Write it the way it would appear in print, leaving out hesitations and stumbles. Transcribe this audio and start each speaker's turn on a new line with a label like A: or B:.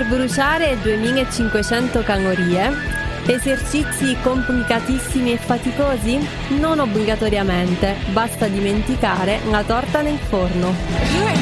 A: bruciare 2500 calorie. Esercizi complicatissimi e faticosi? Non obbligatoriamente, basta dimenticare la torta nel forno.